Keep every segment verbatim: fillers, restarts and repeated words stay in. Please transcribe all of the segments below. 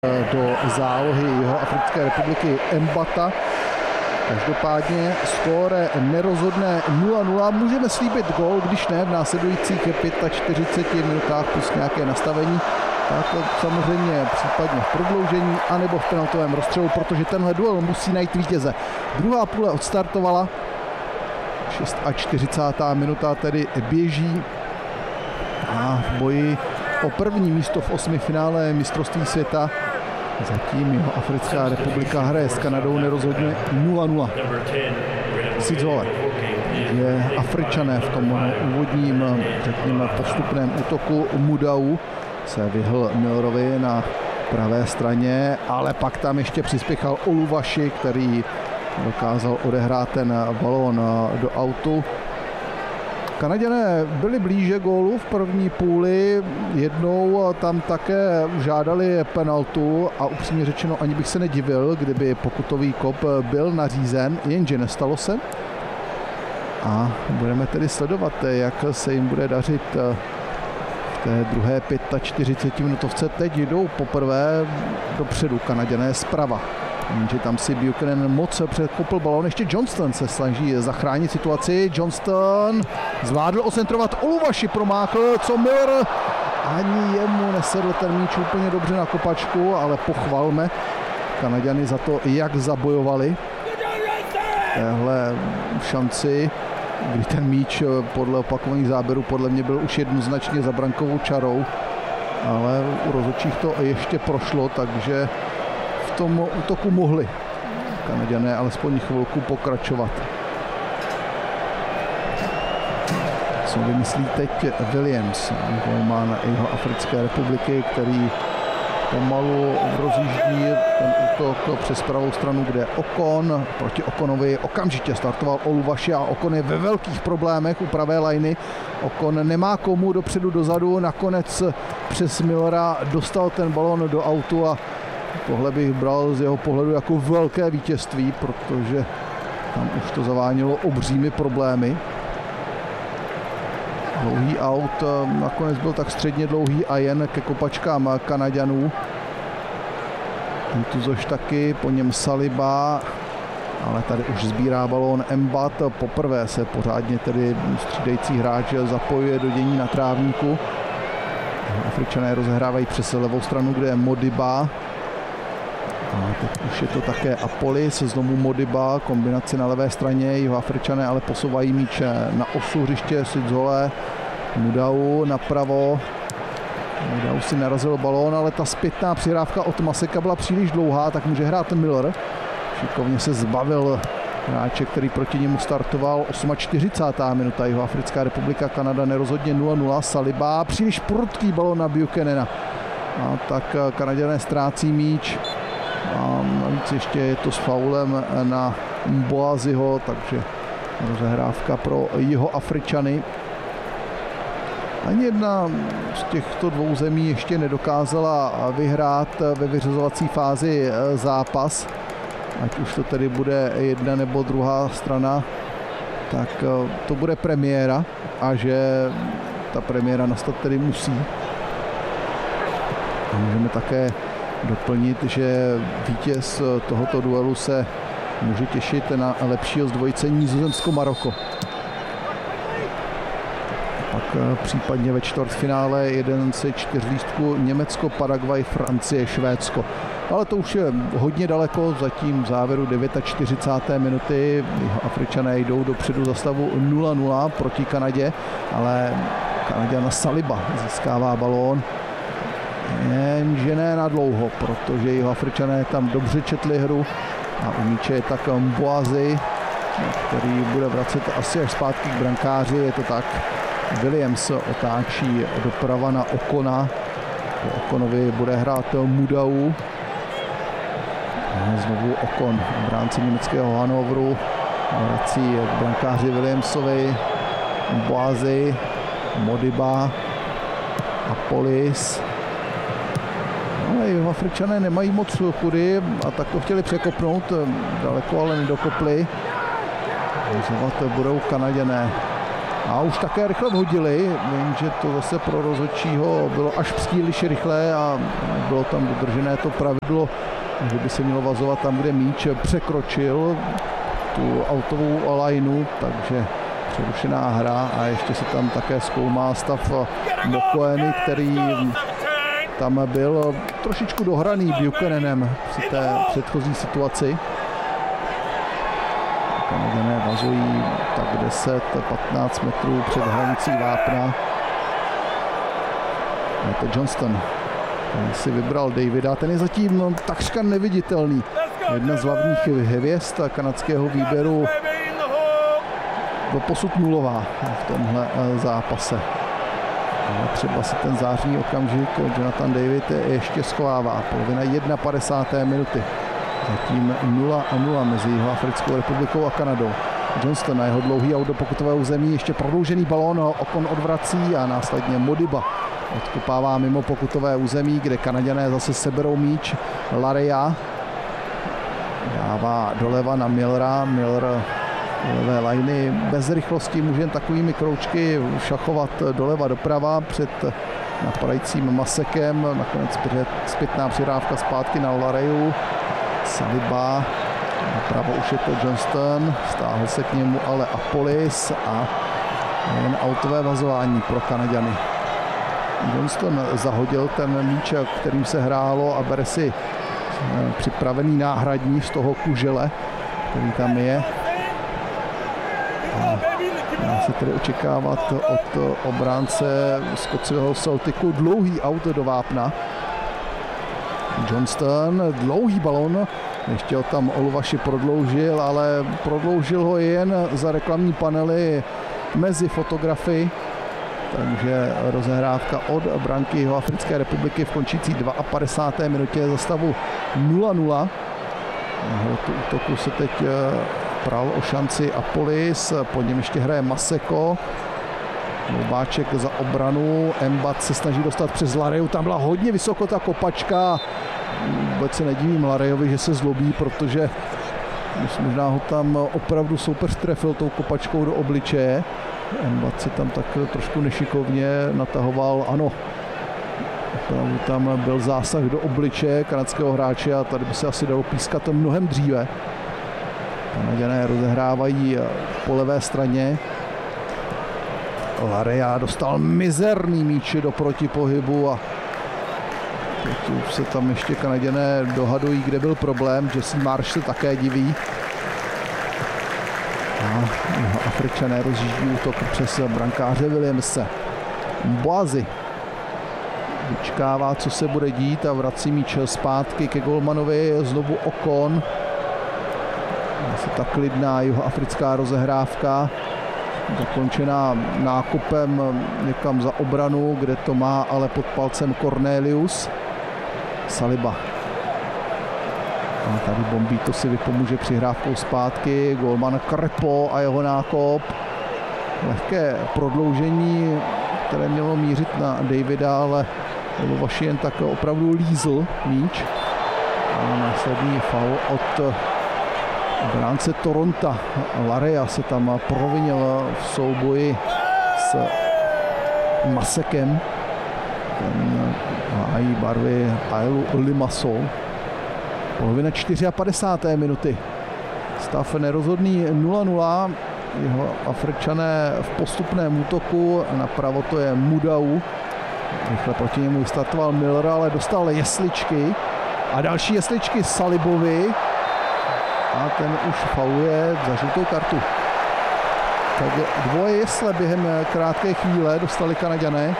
do zálohy Jihoafrické republiky Mbata. Každopádně skóre nerozhodné nula nula. Můžeme slíbit gól, když ne v následujících čtyřiceti pěti minutách plus nějaké nastavení. Tak samozřejmě případně v prodloužení anebo v penaltovém rozstřelu, protože tenhle duel musí najít vítěze. Druhá půle odstartovala. čtyřicátá šestá minuta tedy běží. A v boji o první místo v osmifinále mistrovství světa zatím Jihoafrická republika hraje s Kanadou nerozhodně nula nula. Sidzole je Afričané v tom úvodním, řekněme, postupném útoku. Mudau se vyhl Millerovi na pravé straně, ale pak tam ještě přispěchal Oluwashi, který dokázal odehrát ten balón do autu. Kanaďané byli blíže gólu v první půli, jednou tam také žádali penaltu a upřímně řečeno ani bych se nedivil, kdyby pokutový kop byl nařízen, jenže nestalo se. A budeme tedy sledovat, jak se jim bude dařit v té druhé čtyřicetipětiminutovce. Teď jdou poprvé dopředu Kanaďané zprava. Jenže tam si Buchanan moc překopl balón. Ještě Johnston se snaží zachránit situaci. Johnston zvládl ocentrovat, Oluwashi promáchl, co Miller. Ani jemu nesedl ten míč úplně dobře na kopačku, ale pochvalme Kanaďany za to, jak zabojovali téhle šanci, kdy ten míč podle opakovaných záběrů podle mě byl už jednoznačně za brankovou čarou, ale u rozhodčích to ještě prošlo, takže v tom útoku mohli Kanaďané alespoň chvilku pokračovat. Co vymyslí teď Williams, golman Jihoafrické republiky, který pomalu rozjíždí ten útok přes pravou stranu, kde Okon proti Okonovi okamžitě startoval Oluwashi a Okon je ve velkých problémech u pravé lajny. Okon nemá komu dopředu dozadu, nakonec přes Millera dostal ten balón do autu a tohle bych bral z jeho pohledu jako velké vítězství, protože tam už to zavánilo obřími problémy. Dlouhý aut nakonec byl tak středně dlouhý a jen ke kopačkám Kanaďanů. Tuzoš taky, po něm Saliba, ale tady už sbírá balón Mbat. Poprvé se pořádně tedy střídající hráč zapojuje do dění na trávníku. Afričané rozehrávají přes levou stranu, kde je Modiba. A teď už je to také Apolis, znovu Modiba, kombinace na levé straně, Jihoafričané ale posouvají míč na osu hřiště, Sidzole, Mudau napravo. Mudau si narazil balón, ale ta zpětná přihrávka od Maseka byla příliš dlouhá, tak může hrát Miller. Šikovně se zbavil hráče, který proti němu startoval. čtyřicátá osmá minuta, Jihoafrická republika, Kanada nerozhodně nula nula, Saliba, příliš prudký balón na Buchanana. A tak Kanaďané ztrácí míč. A navíc ještě je to s faulem na Mboaziho, takže rozehrávka pro Jihoafričany. Ani jedna z těchto dvou zemí ještě nedokázala vyhrát ve vyřazovací fázi zápas. Ať už to tedy bude jedna nebo druhá strana, tak to bude premiéra a že ta premiéra nastat tedy musí. A můžeme také doplnit, že vítěz tohoto duelu se může těšit na lepšího z dvojice Nizozemsko-Maroko. Pak případně ve čtvrtfinále jeden ze čtyř lístků Německo, Paraguay, Francie, Švédsko. Ale to už je hodně daleko, zatím v závěru čtyřicáté deváté minuty. Afričané jdou dopředu za stavu nula nula proti Kanadě, ale Kanaďan Saliba získává balón. Jenže ne na dlouho, protože Jihoafričané tam dobře četli hru a u míče je tak Mboazi, který bude vracet asi až zpátky k brankáři, je to tak. Williams otáčí doprava na Okona, po Okonovi bude hrát Mudau. A znovu Okon, bránce německého Hannoveru, vrací k brankáři Williamsovi, Mboazi, Modiba, Apolis. Ale Jihoafričané nemají moc chudy a tak to chtěli překopnout, daleko ale nedokopli. Zovat budou Kanaďané. A už také rychle vhodili, vím, že to zase pro rozhodčího bylo až příliš rychlé a bylo tam dodržené to pravidlo, že by se mělo vazovat tam, kde míč překročil tu autovou lineu, takže přerušená hra a ještě se tam také zkoumá stav Mokoeny, který tam byl trošičku dohraný Buchananem při té předchozí situaci. Kanaďané vazují tak deset patnáct metrů před hranicí vápna. Je to Johnston, který si vybral Davida, ten je zatím no, takřka neviditelný. Jedna z hlavních hvězd kanadského výběru doposud nulová v tomhle zápase. Ale třeba si ten zářný okamžik Jonathan David ještě schovává. Polovina padesátá jedna minuty. Zatím nula a nula mezi Jihoafrickou republikou a Kanadou. Johnston na jeho dlouhý aut do pokutového území, ještě prodloužený balón, Okon odvrací a následně Modiba odkopává mimo pokutové území, kde Kanaďané zase seberou míč. Laria dává doleva na Millera. Miller levé lajny bez rychlosti může jen takovými kroučky šachovat doleva doprava před napadajícím Masekem. Nakonec zpětná přihrávka zpátky na Lareju. Saliba, napravo už je to Johnston, stáhl se k němu ale Apolis a jen autové vazování pro Kanaďany. Johnston zahodil ten míč, kterým se hrálo a bere si připravený náhradní z toho kužele, který tam je. A dá se tedy očekávat od obránce skotského Celticu dlouhý auto do vápna. Johnston, dlouhý balon, ještě ho tam Oluvaši prodloužil, ale prodloužil ho jen za reklamní panely mezi fotografy. Takže rozehrávka od branky Jihoafrické republiky v končící padesátá druhá minutě za stavu nula nula. Na tu útoku se teď pral o šanci Apolis, po něm ještě hraje Maseko. Nováček za obranu, Embat se snaží dostat přes Lareju, tam byla hodně vysoko ta kopačka. Vůbec se nedivím Larejovi, že se zlobí, protože možná ho tam opravdu soupeř trefil tou kopačkou do obličeje. Embat se tam tak trošku nešikovně natahoval, ano, opravdu tam byl zásah do obličeje kanadského hráče a tady by se asi dalo pískat mnohem dříve. Kanaďané rozehrávají po levé straně. Lareja dostal mizerný míč do protipohybu a teď už se tam ještě Kanaďané dohadují, kde byl problém. Jesse Marsh se také diví. A Afričané rozjíždí útok přes brankáře Williamse. Mboazi vyčkává, co se bude dít a vrací míč zpátky ke golmanovi. Znovu Okon. Asi ta klidná jihoafrická rozehrávka. Zakončená nákupem někam za obranu, kde to má ale pod palcem Cornelius. Saliba. A tady Bombito si vypomůže přihrávkou zpátky. Golman Krepo a jeho nákop. Lehké prodloužení, které mělo mířit na Davida, ale Oluvaši jen tak opravdu lízl míč. A následný faul od bránce Toronta. Lareja se tam provinil v souboji s Masekem. Ten hájí barvy Ailu Limassol. Polovina padesátá čtvrtá minuty. Stav nerozhodný nula nula. Jeho Afričané v postupném útoku. Napravo to je Mudau. Rychle proti němu startoval Miller, ale dostal jesličky. A další jesličky Salibovi. A ten už fauluje za žlutou kartu. Tak dvoje jesle během krátké chvíle dostali Kanaďané.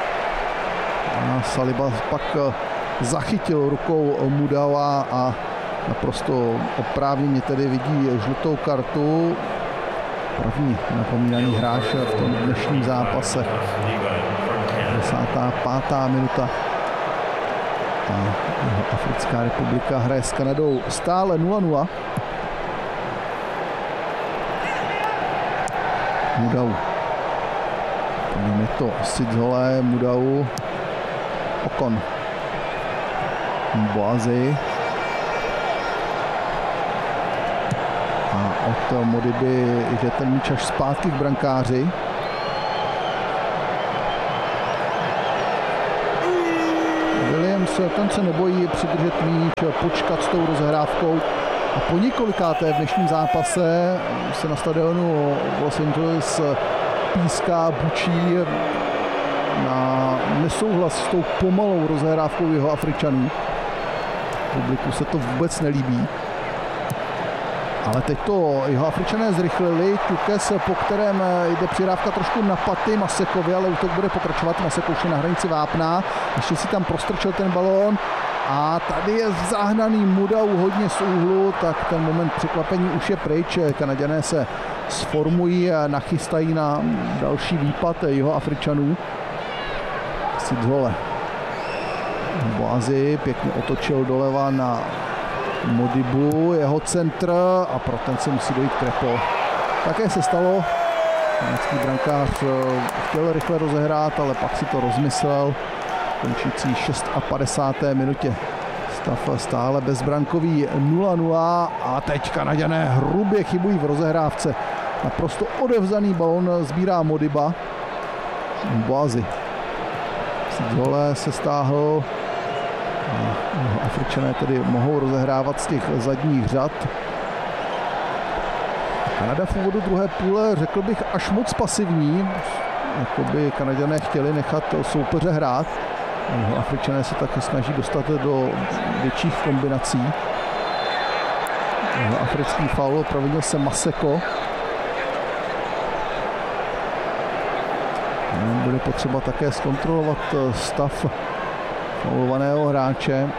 A Saliba pak zachytil rukou Mudaua a naprosto oprávněně tedy vidí žlutou kartu. První napomínaný hráč v tom dnešním zápase. padesátá pátá minuta. A Africká republika hraje s Kanadou stále nula nula. Mudau. Je to Sidzole, Mudau, Okon. Mboazi. A od Modiby jde ten míč až zpátky k brankáři. se, ten se nebojí přidržet míč, počkat s tou rozehrávkou. A po několikáté v dnešním zápase se na stadionu Los Angeles píská, bučí na nesouhlas s tou pomalou rozehrávkou jeho Afričanů. Publiku se to vůbec nelíbí. Ale teď to jeho Afričané zrychlili. Ťukes, po kterém jde přihrávka trošku na paty Masekovi, ale útok bude pokračovat. Masek už je na hranici vápna. Ještě si tam prostrčil ten balón. A tady je zahnaný Mudau hodně z úhlu, tak ten moment překvapení už je pryč. Kanaďané se sformují a nachystají na další výpad jeho Afričanů. Sidzole. Boazi pěkně otočil doleva na Modibu, jeho centr a pro ten se musí dojít Krepo. Také se stalo, německý brankář chtěl rychle rozehrát, ale pak si to rozmyslel. Končící padesáté šesté minutě. Stav stále bezbrankový nula nula a teď Kanaďané hrubě chybují v rozehrávce. Naprosto odevzdaný balon sbírá Modiba. Boazi. Sidzole se stáhl. Afričané tedy mohou rozehrávat z těch zadních řad. Kanada v úvodu druhé půle, řekl bych, až moc pasivní. Jakoby Kanaďané chtěli nechat soupeře hrát. Afričané se také snaží dostat do větších kombinací. Africký faul, provinil se Maseko. Bude potřeba také zkontrolovat stav faulovaného hráče.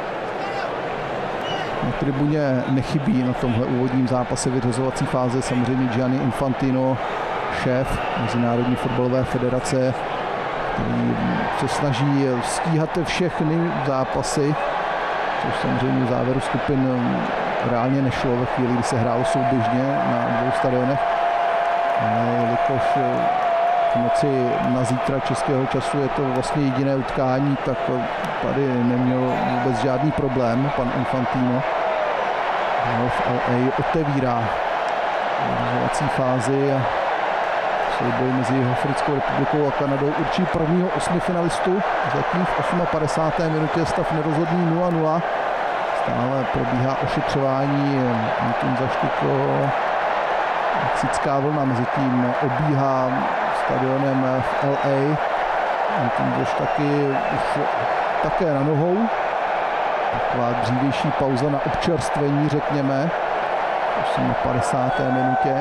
Na tribuně nechybí na tomhle úvodním zápase vyřazovací fáze samozřejmě Gianni Infantino, šéf Mezinárodní fotbalové federace, který se snaží stíhat všechny zápasy, což samozřejmě v závěru skupin reálně nešlo ve chvíli, kdy se hrálo souběžně na dvou stadionech. Ale jelikož v noci na zítra českého času je to vlastně jediné utkání, tak tady neměl vůbec žádný problém pan Infantino. V L A otevírá vyřazovací fázi a souboj mezi Jihoafrickou republikou a Kanadou určí prvního osmifinalistu. Zatím v padesáté osmé minutě stav nerozhodný nula nula. Stále probíhá ošetřování. Anton Zaštyko, mexická vlna mezi tím obíhá stadionem v L A. Anton Zaš taky už také na nohou. Taková dřívější pauza na občerstvení, řekněme. Už v padesáté minutě.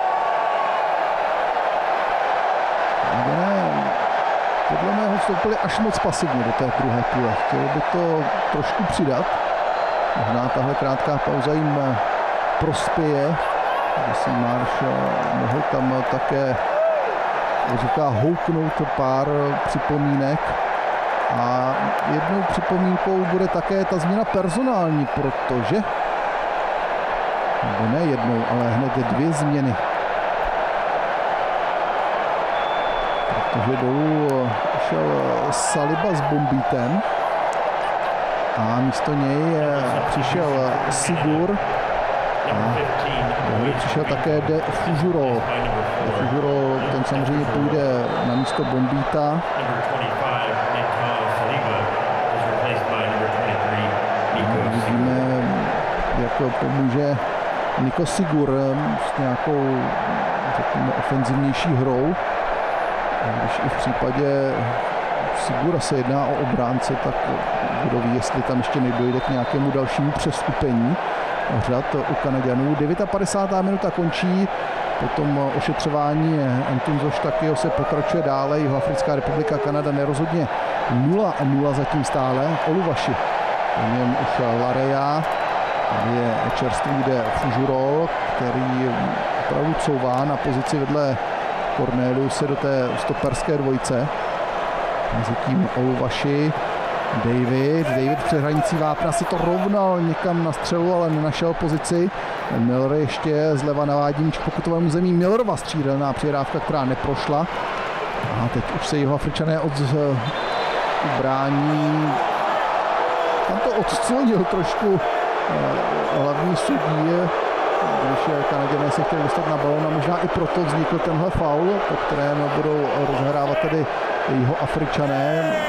Podle mého vstoupili až moc pasivně do té druhé půle. Chtělo by to trošku přidat. Možná tahle krátká pauza jim prospěje. Jestli Marš mohl tam také říká houknout pár připomínek. A jednou připomínkou bude také ta změna personální, protože nebo ne jednou, ale hned dvě změny. Protože dolů šel Saliba s Bombítem a místo něj přišel Sigur a přišel také De Fujuro. De Fujuro, ten samozřejmě půjde na místo Bombíta. Vidíme, jak pomůže Niko Sigur s nějakou, řekněme, ofenzivnější hrou. Když i v případě Sigura se jedná o obránce, tak kdo ví, jestli tam ještě nedojde k nějakému dalšímu přeskupení řad u Kanaďanů. padesátá devátá minuta končí, potom ošetřování Anton Zoš taky se pokračuje dále. Jihoafrická republika, Kanada nerozhodně nula nula zatím stále. Oluwashi, po něm už Lareja, tady je čerstvý De Fujuro, který opravdu couvá na pozici vedle Corneliuse do té stoperské dvojce. Mezitím Oluwashi, David, David před hranicí vápna si to rovnal někam na střelu, ale nenašel pozici. Miller ještě zleva navádí míč k pokutovému zemí. Millerova střídelná přihrávka, která neprošla. A teď už se Jihoafričané od ubrání. Tam to odclonil trošku hlavní sudí, když Kanaděné se chtěli dostat na balón a možná i proto vznikl tenhle faul, po kterém budou rozhrávat tedy Jihoafričané.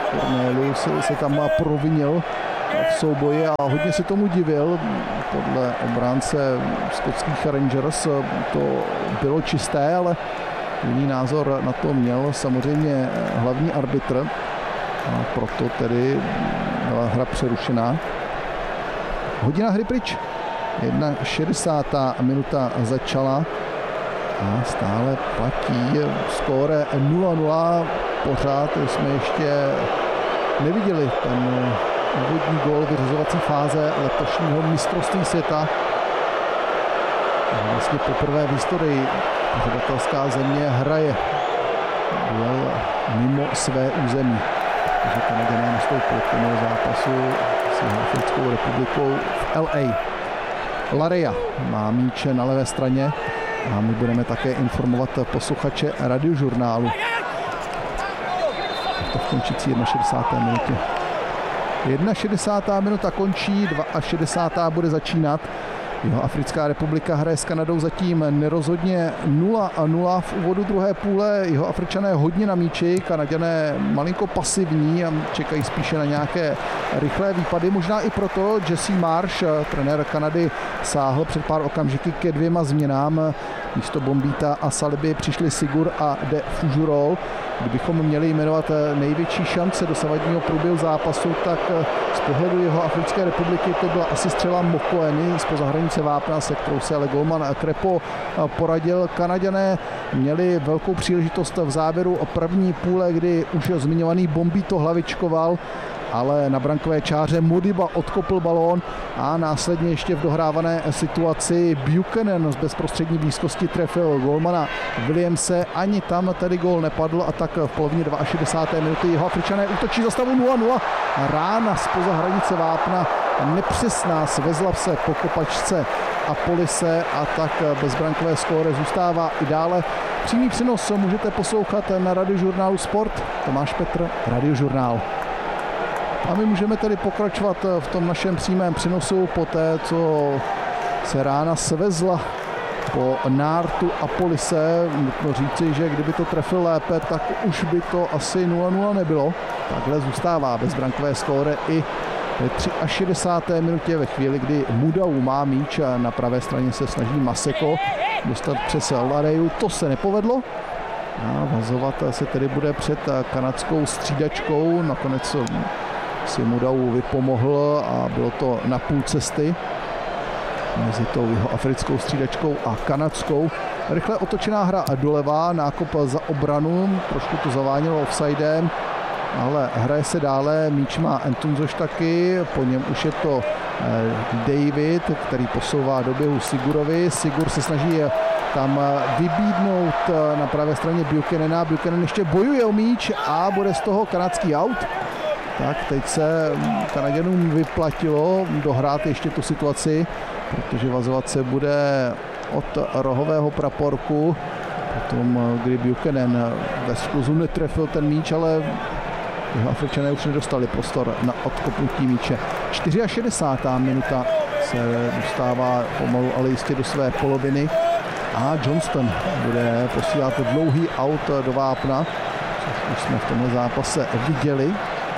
Cornelius se, se tam provinil v souboji a hodně se tomu divil. Podle obránce skotských Rangers to bylo čisté, ale jiný názor na to měl samozřejmě hlavní arbitr. A proto tedy byla hra přerušená. Hodina hry pryč. šedesátá jedna minuta začala a stále platí skóre nula nula. Pořád jsme ještě neviděli ten úvodní gól vyřazovací fáze letošního mistrovství světa. Vlastně poprvé v historii pořadatelská země hraje duel mimo své území. Takže Kanaďané nastoupili k tomu zápasu s Jihoafrickou republikou v L A. Larea má míče na levé straně a my budeme také informovat posluchače radiožurnálu. To v končící šedesátá jedna minutě. šedesátá jedna minuta končí, šedesátá druhá bude začínat. Jihoafrická republika hraje s Kanadou zatím nerozhodně nula nula v úvodu druhé půle. Jihoafričané hodně na míči, Kanaďané malinko pasivní a čekají spíše na nějaké rychlé výpady. Možná i proto Jesse Marsh, trenér Kanady, sáhl před pár okamžiky ke dvěma změnám. Místo Bombita a Saliby přišli Sigur a De Fujurol. Kdybychom měli jmenovat největší šance dosavadního průběhu zápasu, tak z pohledu Jihoafrické republiky to byla asi střela Mokoeny zpoza hranice vápna, se kterou se ale golman Krepo poradil. Kanaďané měli velkou příležitost v závěru o první půle, kdy už zmiňovaný Bombito hlavičkoval, ale na brankové čáře Modiba odkopl balón a následně ještě v dohrávané situaci Buchanan z bezprostřední blízkosti trefil golmana Williamse. Ani tam tedy gól nepadl a tak v polovině šedesáté druhé minuty Jihoafričané útočí za stavu nula nula. Rána zpoza hranice vápna nepřesná, svezla se po kopačce a Polise a tak bezbrankové skóre zůstává i dále. Přímý přenos můžete poslouchat na radiožurnálu Sport. Tomáš Petr, Radiožurnál. A my můžeme tedy pokračovat v tom našem přímém přenosu po té, co se rána svezla po nártu a Polise. Nutno říci, že kdyby to trefil lépe, tak už by to asi nula nula nebylo. Takhle zůstává bezbrankové skóre i ve šedesáté třetí minutě ve chvíli, kdy Mudau má míč a na pravé straně se snaží Maseko dostat přes Lareju. To se nepovedlo. A vazovat se tedy bude před kanadskou střídačkou. Nakonec si Mudau vypomohl a bylo to na půl cesty mezi tou jihoafrickou střídačkou a kanadskou. Rychle otočená hra doleva, nákop za obranu, trošku to zavánilo offsidem, ale hraje se dále, míč má Ntunzoš taky, po něm už je to David, který posouvá do běhu Sigurovi. Sigur se snaží tam vybídnout na pravé straně Buchanana, Buchanan ještě bojuje o míč a bude z toho kanadský aut. Tak teď se Kanaďanům vyplatilo dohrát ještě tu situaci, protože vazovat se bude od rohového praporku. Potom, kdy Buchanan ve skluzu netrefil ten míč, ale Afričané už nedostali prostor na odkopnutí míče. šedesátá čtvrtá minuta se dostává pomalu, ale jistě do své poloviny a Johnston bude posílat dlouhý aut do vápna, což už jsme v tomhle zápase viděli.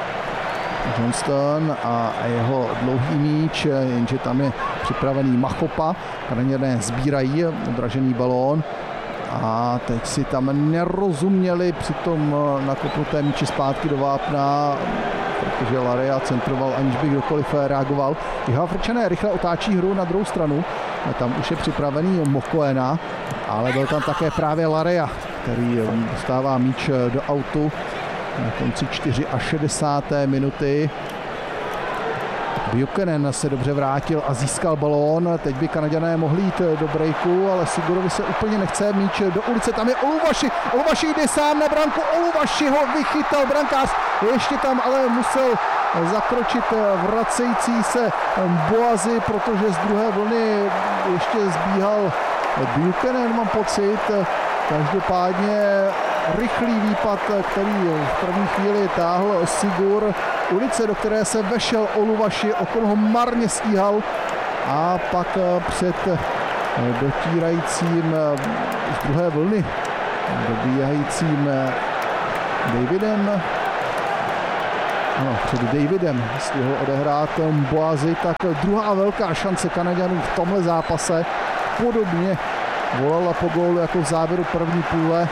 Johnston a jeho dlouhý míč, jenže tam je připravený Machopa. Kanaďané sbírají odražený balón a teď si tam nerozuměli při tom nakopnuté míči zpátky do vápna, protože Larea centroval, aniž by kdokoliv reagoval. Jihoafričané rychle otáčí hru na druhou stranu. A tam už je připravený Mokoena, ale byl tam také právě Larea, který dostává míč do autu na konci šedesáté čtvrté minuty. Buchanan se dobře vrátil a získal balón. Teď by Kanaďané mohli jít do breaku, ale Sigurovi se úplně nechce, míč do ulice. Tam je Oluwashi. Oluwashi jde sám na branku. Oluwashi ho vychytal brankář. Ještě tam ale musel zakročit vracející se Boazy, protože z druhé vlny ještě zbíhal Buchanan, mám pocit. Každopádně rychlý výpad, který v první chvíli táhl Sigur. Ulice, do které se vešel Oluwashi, okolo ho marně stíhal a pak před dotírajícím z druhé vlny dobíhajícím Davidem No, před Davidem stihl odehrát Mboazi, tak druhá velká šance Kanaďanů v tomhle zápase. Podobně volala po gólu jako v závěru první půle.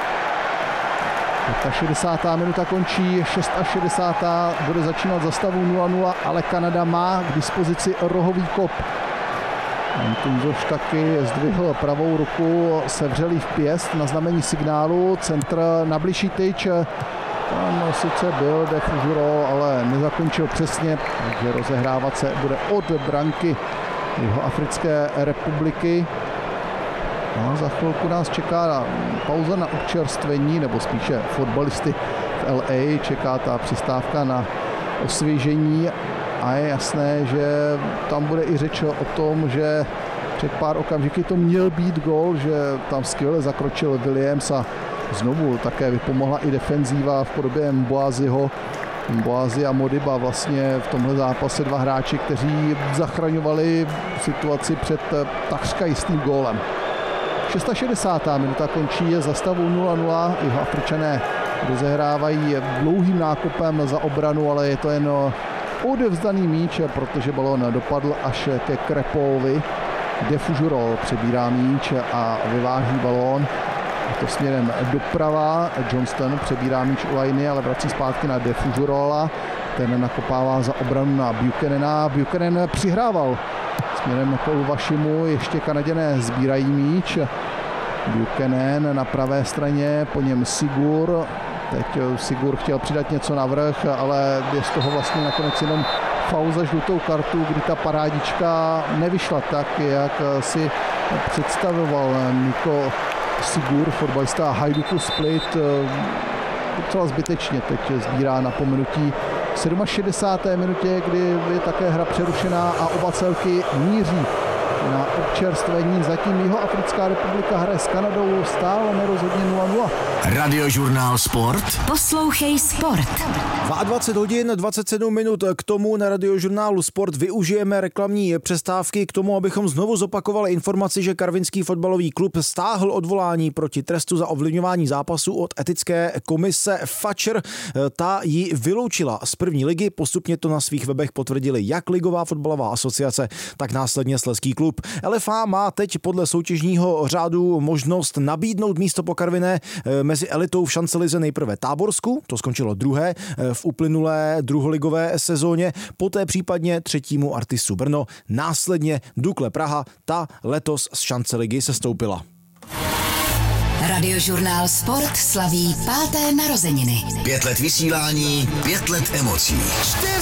šedesátá minuta končí, šedesátá šestá bude začínat za stavu nula nula, ale Kanada má k dispozici rohový kop. Tunzoš taky zdvihl pravou ruku, sevřelý v pěst na znamení signálu, centr na bližší tyč. Tam sice byl de Fujuro, ale nezakončil přesně, takže rozehrávat se bude od branky Jihoafrické republiky. No, za chvilku nás čeká pauza na občerstvení, nebo spíše fotbalisty v L A. Čeká ta přistávka na osvěžení a je jasné, že tam bude i řeč o tom, že před pár okamžiky to měl být gól, že tam skvěle zakročil Williams a znovu také vypomohla i defenzíva v podobě Mboaziho. Mboazi a Modiba vlastně v tomhle zápase dva hráči, kteří zachraňovali situaci před takřka jistým gólem. šedesátá šestá minuta končí, je za stavu nula nula. Jihoafričané rozehrávají dlouhým nákopem za obranu, ale je to jen odevzdaný míč, protože balón dopadl až ke Krepovi. De Fujuro přebírá míč a vyváží balón. Je to směrem doprava. Johnston přebírá míč u lajny, ale vrací zpátky na De Fujurola. Ten nakopává za obranu na Buchanana. Buchanan přihrával směrem k Oluwaseyimu, ještě Kanaděné sbírají míč. Buchanan na pravé straně, po něm Sigur. Teď Sigur chtěl přidat něco navrch, ale je z toho vlastně nakonec jenom faul za žlutou kartu, kdy ta parádička nevyšla tak, jak si představoval Niko Sigur, fotbalista Hajduku Split. Docela zbytečně teď sbírá napomenutí v šedesáté sedmé minutě, kdy je také hra přerušená a oba celky míří na občerstvení. Zatím Jihoafrická republika hraje s Kanadou stále nerozhodně nula nula. Radiožurnál Sport. Poslouchej Sport. dvacet dva hodin dvacet sedm minut k tomu na Radiožurnálu Sport využijeme reklamní přestávky k tomu, abychom znovu zopakovali informaci, že karvinský fotbalový klub stáhl odvolání proti trestu za ovlivňování zápasu od etické komise F A C R. Ta ji vyloučila z první ligy, postupně to na svých webech potvrdili jak Ligová fotbalová asociace, tak následně Slezský klub. L F A má teď podle soutěžního řádu možnost nabídnout místo po Karviné mezi elitou v šancelize nejprve Táborsku, to skončilo druhé v uplynulé druholigové sezóně, poté případně třetímu Artisu Brno, následně Dukle Praha, ta letos z šanceligy sestoupila. Radiožurnál Sport slaví páté narozeniny. Pět let vysílání, pět let emocí.